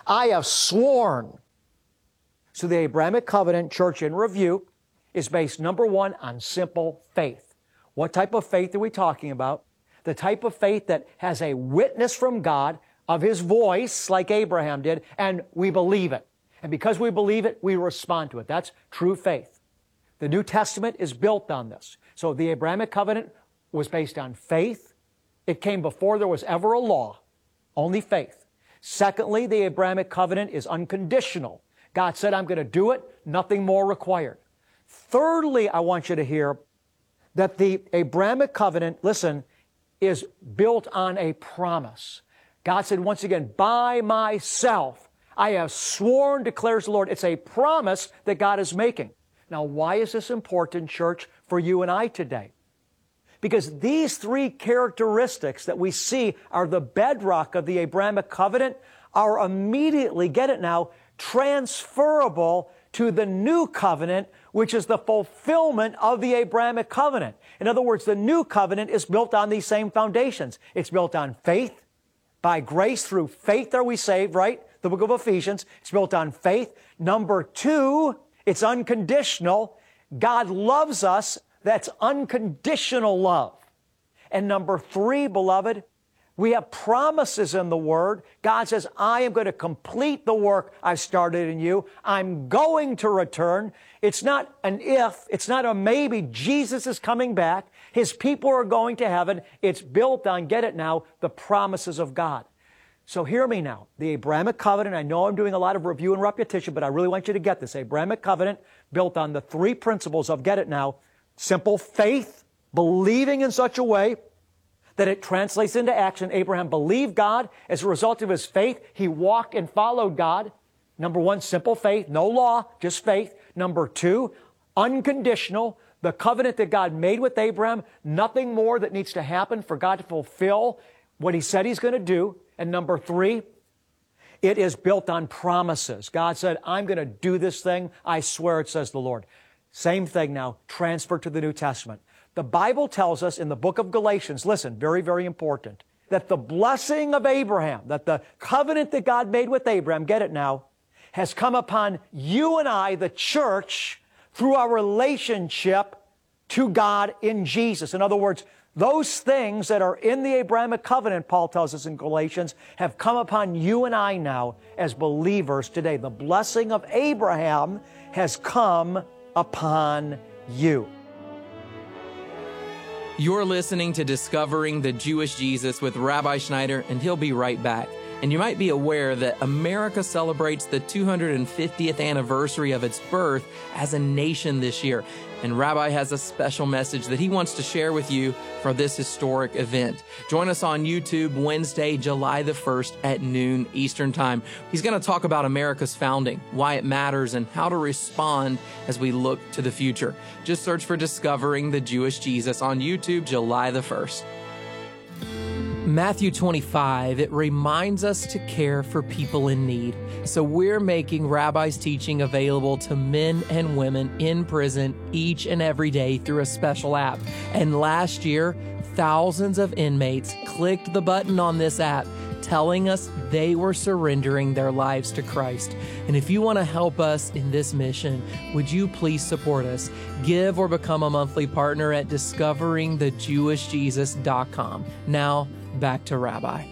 I have sworn. So the Abrahamic covenant, church, in review, is based, number one, on simple faith. What type of faith are we talking about? The type of faith that has a witness from God of His voice, like Abraham did, and we believe it. And because we believe it, we respond to it. That's true faith. The New Testament is built on this. So the Abrahamic covenant was based on faith. It came before there was ever a law, only faith. Secondly, the Abrahamic covenant is unconditional. God said, I'm going to do it, nothing more required. Thirdly, I want you to hear that the Abrahamic covenant, listen, is built on a promise. God said, once again, by myself, I have sworn, declares the Lord. It's a promise that God is making. Now, why is this important, church, for you and I today? Because these three characteristics that we see are the bedrock of the Abrahamic covenant are immediately, get it now, transferable to the new covenant, which is the fulfillment of the Abrahamic covenant. In other words, the new covenant is built on these same foundations. It's built on faith. By grace through faith are we saved, right? The book of Ephesians. It's built on faith. Number two, it's unconditional. God loves us. That's unconditional love. And number three, beloved, we have promises in the Word. God says, I am going to complete the work I started in you. I'm going to return. It's not an if. It's not a maybe. Jesus is coming back. His people are going to heaven. It's built on, get it now, the promises of God. So hear me now. The Abrahamic covenant, I know I'm doing a lot of review and repetition, but I really want you to get this. Abrahamic covenant built on the three principles of, get it now, simple faith, believing in such a way that it translates into action. Abraham believed God. As a result of his faith, he walked and followed God. Number one, simple faith, no law, just faith. Number two, unconditional, the covenant that God made with Abraham, nothing more that needs to happen for God to fulfill what He said He's going to do. And number three, it is built on promises. God said, I'm going to do this thing. I swear it, says the Lord. Same thing now, transferred to the New Testament. The Bible tells us in the book of Galatians, listen, very, very important, that the blessing of Abraham, that the covenant that God made with Abraham, get it now, has come upon you and I, the church, through our relationship to God in Jesus. In other words, those things that are in the Abrahamic covenant, Paul tells us in Galatians, have come upon you and I now as believers today. The blessing of Abraham has come upon you. You're listening to Discovering the Jewish Jesus with Rabbi Schneider, and he'll be right back. And you might be aware that America celebrates the 250th anniversary of its birth as a nation this year. And Rabbi has a special message that he wants to share with you for this historic event. Join us on YouTube Wednesday, July the 1st at noon Eastern Time. He's going to talk about America's founding, why it matters, and how to respond as we look to the future. Just search for Discovering the Jewish Jesus on YouTube July the 1st. Matthew 25, it reminds us to care for people in need. So we're making Rabbi's teaching available to men and women in prison each and every day through a special app. And last year, thousands of inmates clicked the button on this app telling us they were surrendering their lives to Christ. And if you want to help us in this mission, would you please support us? Give or become a monthly partner at discoveringthejewishjesus.com. Now, back to Rabbi.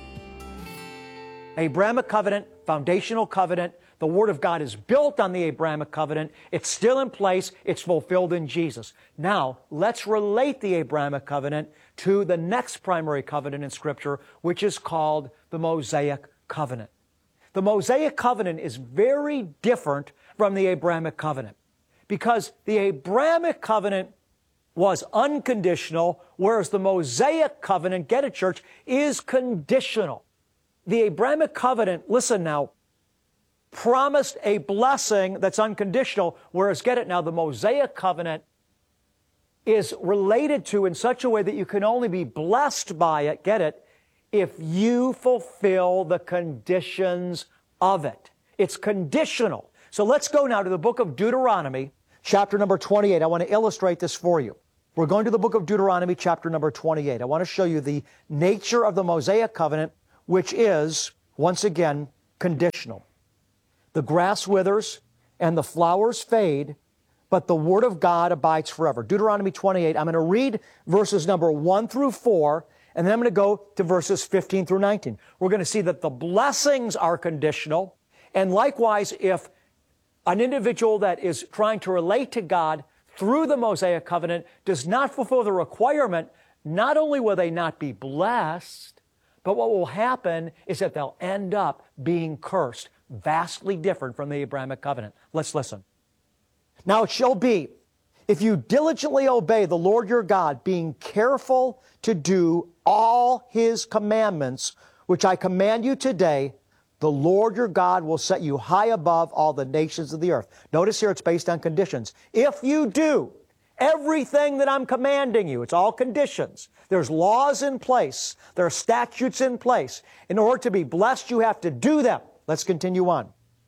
Abrahamic covenant, foundational covenant. The Word of God is built on the Abrahamic covenant. It's still in place. It's fulfilled in Jesus. Now, let's relate the Abrahamic covenant to the next primary covenant in Scripture, which is called the Mosaic covenant. The Mosaic covenant is very different from the Abrahamic covenant because the Abrahamic covenant was unconditional, whereas the Mosaic covenant, get it, church, is conditional. The Abrahamic covenant, listen now, promised a blessing that's unconditional, whereas, get it now, the Mosaic covenant is related to in such a way that you can only be blessed by it, get it, if you fulfill the conditions of it. It's conditional. So let's go now to the book of Deuteronomy, chapter number 28. I want to illustrate this for you. We're going to the book of Deuteronomy, chapter number 28. I want to show you the nature of the Mosaic covenant, which is, once again, conditional. The grass withers and the flowers fade, but the Word of God abides forever. Deuteronomy 28, I'm going to read verses number 1 through 4, and then I'm going to go to verses 15 through 19. We're going to see that the blessings are conditional, and likewise, if an individual that is trying to relate to God through the Mosaic covenant does not fulfill the requirement, not only will they not be blessed, but what will happen is that they'll end up being cursed, vastly different from the Abrahamic covenant. Let's listen. Now it shall be, if you diligently obey the Lord your God, being careful to do all His commandments, which I command you today, the Lord your God will set you high above all the nations of the earth. Notice here it's based on conditions. If you do everything that I'm commanding you, it's all conditions. There's laws in place. There are statutes in place. In order to be blessed, you have to do them. Let's continue on.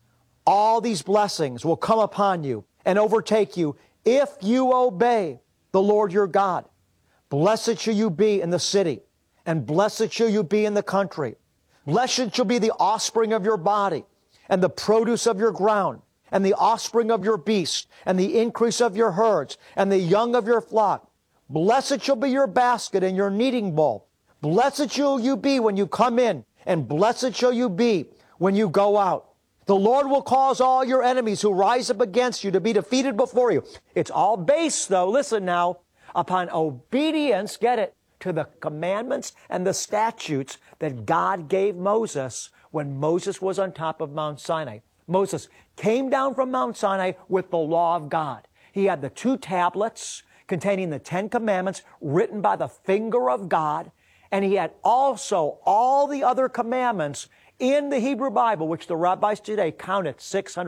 All these blessings will come upon you and overtake you if you obey the Lord your God. Blessed shall you be in the city, and blessed shall you be in the country. Blessed shall be the offspring of your body, and the produce of your ground, and the offspring of your beast, and the increase of your herds, and the young of your flock. Blessed shall be your basket and your kneading bowl. Blessed shall you be when you come in, and blessed shall you be when you go out. The Lord will cause all your enemies who rise up against you to be defeated before you. It's all based, though, listen now, upon obedience, get it, to the commandments and the statutes that God gave Moses when Moses was on top of Mount Sinai. Moses came down from Mount Sinai with the law of God. He had the 2 tablets containing the 10 commandments written by the finger of God, and he had also all the other commandments in the Hebrew Bible, which the rabbis today count at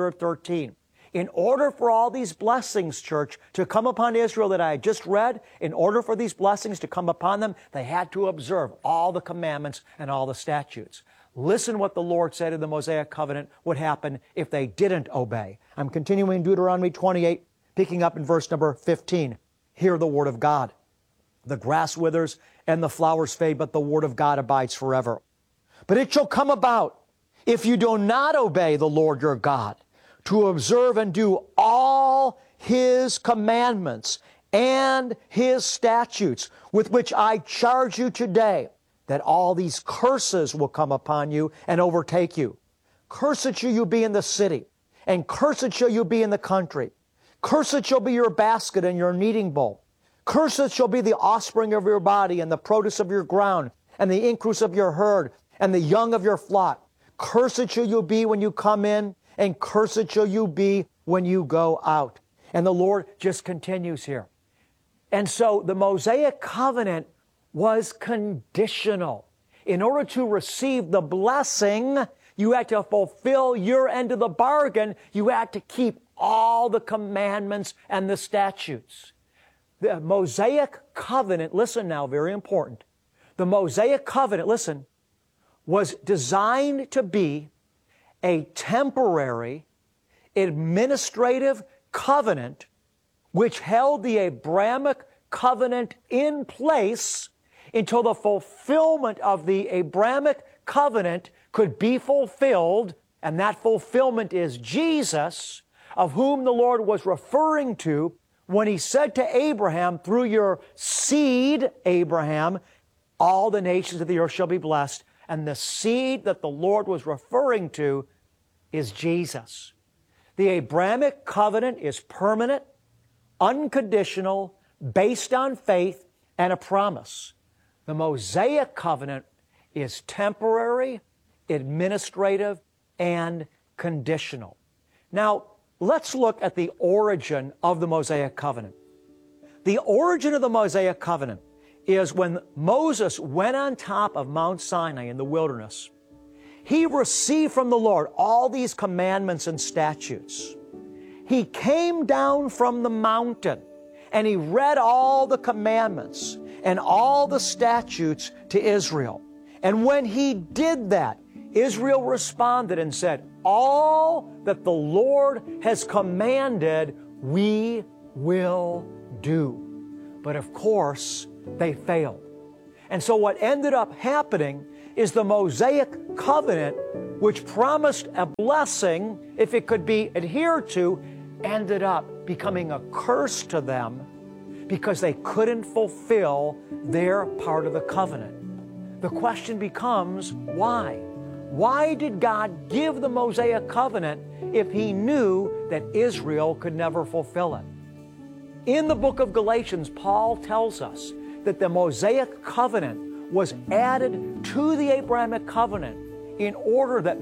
613. In order for all these blessings, church, to come upon Israel that I had just read, in order for these blessings to come upon them, they had to observe all the commandments and all the statutes. Listen what the Lord said in the Mosaic covenant would happen if they didn't obey. I'm continuing Deuteronomy 28, picking up in verse number 15. Hear the word of God. The grass withers and the flowers fade, but the word of God abides forever. But it shall come about, if you do not obey the Lord your God, to observe and do all His commandments and His statutes, with which I charge you today, that all these curses will come upon you and overtake you. Cursed shall you be in the city, and cursed shall you be in the country. Cursed shall be your basket and your kneading bowl. Cursed shall be the offspring of your body and the produce of your ground, and the increase of your herd, and the young of your flock. Cursed shall you be when you come in, and cursed shall you be when you go out. And the Lord just continues here. And so the Mosaic covenant was conditional. In order to receive the blessing, you had to fulfill your end of the bargain. You had to keep all the commandments and the statutes. The Mosaic covenant, listen now, very important. The Mosaic covenant, listen, was designed to be a temporary administrative covenant which held the Abrahamic covenant in place until the fulfillment of the Abrahamic covenant could be fulfilled, and that fulfillment is Jesus, of whom the Lord was referring to when He said to Abraham, through your seed, Abraham, all the nations of the earth shall be blessed. And the seed that the Lord was referring to is Jesus. The Abrahamic covenant is permanent, unconditional, based on faith, and a promise. The Mosaic covenant is temporary, administrative, and conditional. Now, let's look at the origin of the Mosaic covenant. The origin of the Mosaic covenant is when Moses went on top of Mount Sinai in the wilderness. He received from the Lord all these commandments and statutes. He came down from the mountain and he read all the commandments and all the statutes to Israel. And when he did that, Israel responded and said, all that the Lord has commanded, we will do. But of course, they failed. And so what ended up happening is the Mosaic covenant which promised a blessing if it could be adhered to, ended up becoming a curse to them because they couldn't fulfill their part of the covenant. The question becomes, why? Why did God give the Mosaic covenant if He knew that Israel could never fulfill it? In the book of Galatians, Paul tells us that the Mosaic covenant was added to the Abrahamic covenant in order that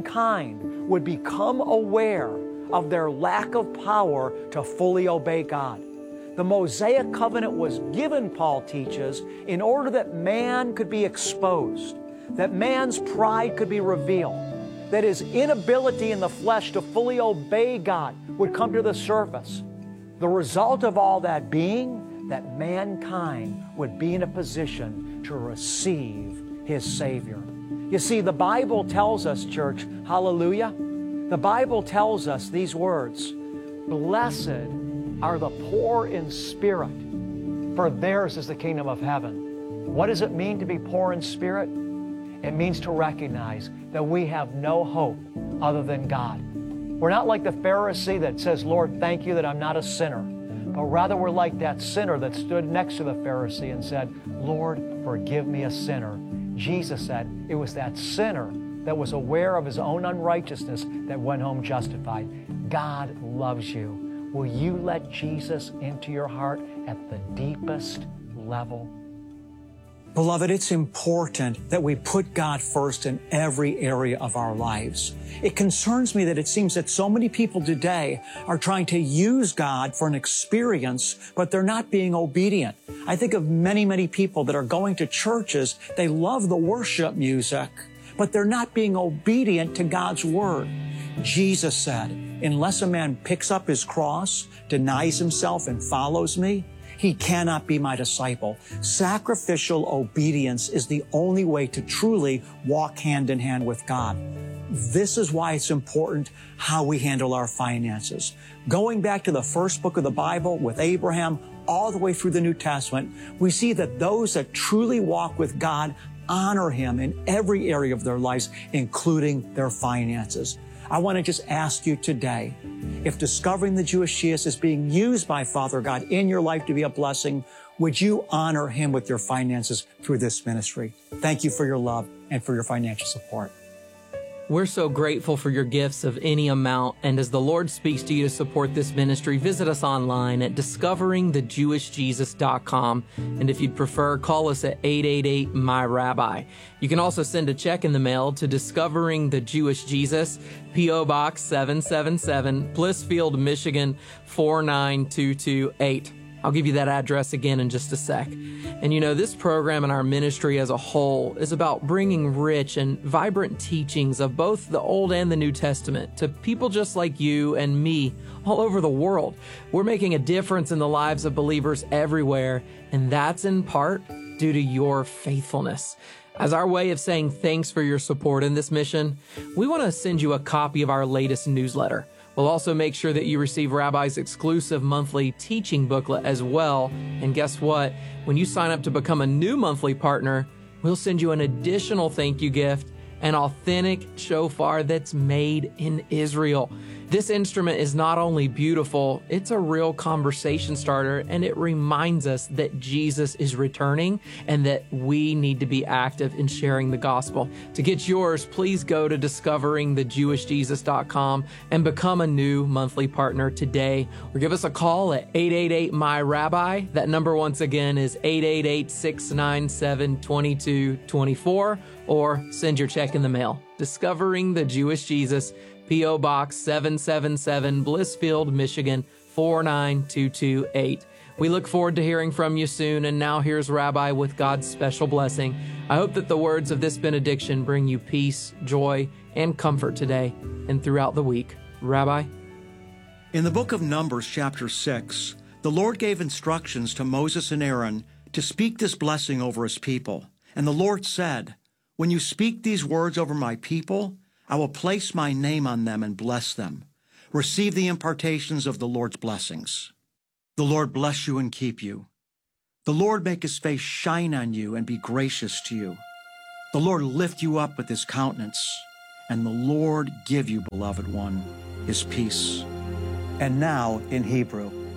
mankind would become aware of their lack of power to fully obey God. The Mosaic covenant was given, Paul teaches, in order that man could be exposed, that man's pride could be revealed, that his inability in the flesh to fully obey God would come to the surface. The result of all that being that mankind would be in a position to receive His Savior. You see, the Bible tells us, church, hallelujah, the Bible tells us these words, "Blessed are the poor in spirit, for theirs is the kingdom of heaven." What does it mean to be poor in spirit? It means to recognize that we have no hope other than God. We're not like the Pharisee that says, "Lord, thank you that I'm not a sinner." But rather we're like that sinner that stood next to the Pharisee and said, "Lord, forgive me, a sinner." Jesus said it was that sinner that was aware of his own unrighteousness that went home justified. God loves you. Will you let Jesus into your heart at the deepest level? Beloved, it's important that we put God first in every area of our lives. It concerns me that it seems that so many people today are trying to use God for an experience, but they're not being obedient. I think of many, many people that are going to churches. They love the worship music, but they're not being obedient to God's Word. Jesus said, "Unless a man picks up his cross, denies himself, and follows me, he cannot be my disciple." Sacrificial obedience is the only way to truly walk hand in hand with God. This is why it's important how we handle our finances. Going back to the first book of the Bible with Abraham, all the way through the New Testament, we see that those that truly walk with God honor Him in every area of their lives, including their finances. I want to just ask you today, if Discovering the Jewish Jesus is being used by Father God in your life to be a blessing, would you honor Him with your finances through this ministry? Thank you for your love and for your financial support. We're so grateful for your gifts of any amount, and as the Lord speaks to you to support this ministry, visit us online at discoveringthejewishjesus.com. And if you'd prefer, call us at 888-MY-RABBI. You can also send a check in the mail to Discovering the Jewish Jesus, P.O. Box 777, Blissfield, Michigan 49228. I'll give you that address again in just a sec. And you know, this program and our ministry as a whole is about bringing rich and vibrant teachings of both the Old and the New Testament to people just like you and me all over the world. We're making a difference in the lives of believers everywhere, and that's in part due to your faithfulness. As our way of saying thanks for your support in this mission, we want to send you a copy of our latest newsletter. We'll also make sure that you receive Rabbi's exclusive monthly teaching booklet as well. And guess what? When you sign up to become a new monthly partner, we'll send you an additional thank you gift, an authentic shofar that's made in Israel. This instrument is not only beautiful, it's a real conversation starter, and it reminds us that Jesus is returning and that we need to be active in sharing the gospel. To get yours, please go to discoveringthejewishjesus.com and become a new monthly partner today, or give us a call at 888-MY-RABBI. That number once again is 888-697-2224, or send your check in the mail. Discovering the Jewish Jesus, P.O. Box 777, Blissfield, Michigan 49228. We look forward to hearing from you soon, and now here's Rabbi with God's special blessing. I hope that the words of this benediction bring you peace, joy, and comfort today and throughout the week. Rabbi? In the book of Numbers, chapter 6, the Lord gave instructions to Moses and Aaron to speak this blessing over His people. And the Lord said, "When you speak these words over my people, I will place my name on them and bless them. Receive the impartations of the Lord's blessings. The Lord bless you and keep you. The Lord make His face shine on you and be gracious to you. The Lord lift you up with His countenance and the Lord give you, beloved one, his peace. And now in Hebrew.